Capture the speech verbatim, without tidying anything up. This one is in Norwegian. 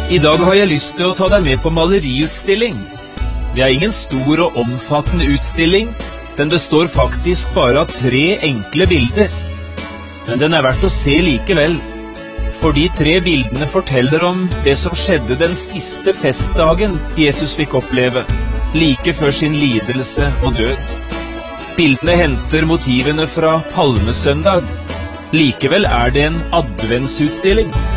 I dag har jeg lyst til å ta deg med på maleriutstilling. Det er ingen stor og omfattende utstilling. Den består faktisk bare av tre enkle bilder. Men den er verdt å se likevel. For de tre bildene forteller om det som skjedde den siste festdagen Jesus fikk oppleve, like før sin lidelse og død. Bildene henter motivene fra Palmesøndag. Likevel er det en adventsutstilling.